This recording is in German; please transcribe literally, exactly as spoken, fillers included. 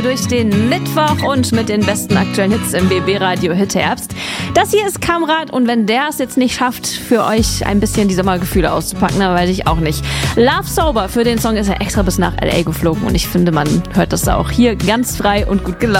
Durch den Mittwoch und mit den besten aktuellen Hits im B B-Radio Hit Herbst. Das hier ist Kamrat und wenn der es jetzt nicht schafft, für euch ein bisschen die Sommergefühle auszupacken, dann weiß ich auch nicht. Love Sober, für den Song ist er extra bis nach L A geflogen und ich finde, man hört das auch hier ganz frei und gut gelaunt.